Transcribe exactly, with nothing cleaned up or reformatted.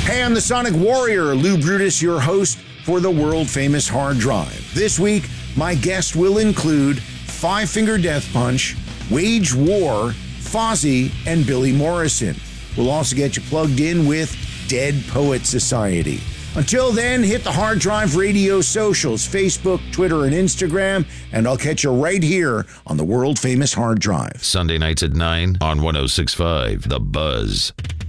Hey, I'm the Sonic Warrior, Lou Brutus, your host for the world-famous Hard Drive. This week, my guest will include Five Finger Death Punch, Wage War, Fozzy, and Billy Morrison. We'll also get you plugged in with Dead Poet Society. Until then, hit the Hard Drive Radio socials, Facebook, Twitter, and Instagram, and I'll catch you right here on the world-famous Hard Drive. Sunday nights at nine on one oh six point five The Buzz.